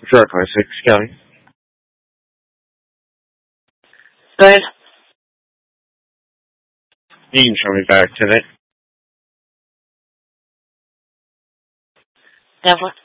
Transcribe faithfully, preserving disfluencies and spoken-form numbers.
Sure, twenty-six, Kelly. Good. You can show me back today. Devlin.